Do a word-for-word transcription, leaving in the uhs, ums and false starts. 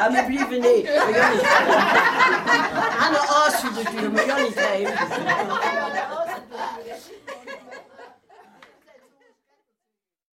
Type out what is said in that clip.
Ja, maar liever niet. Maar jullie... Aan de as natuurlijk, maar jullie niet geven.